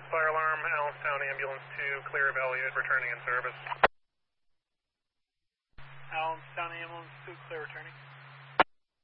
fire alarm, Allenstown Ambulance 2, clear of Elliott, returning in service. Allenstown Ambulance 2, clear returning.